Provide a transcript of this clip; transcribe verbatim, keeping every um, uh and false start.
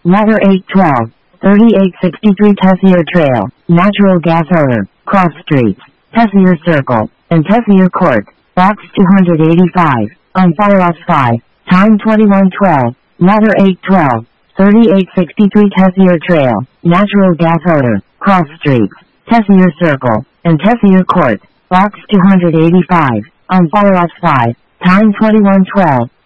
Ladder eight twelve, thirty-eight sixty-three Tessier Trail, Natural Gas Odor, Cross Streets, Tessier Circle, and Tessier Court, Box two eighty-five, on Firehouse five, time twenty-one twelve, Ladder eight twelve, thirty-eight sixty-three Tessier Trail, Natural Gas Odor, Cross Streets, Tessier Circle, and Tessier Court, Box two eighty-five, on Firehouse five, time twenty-one twelve.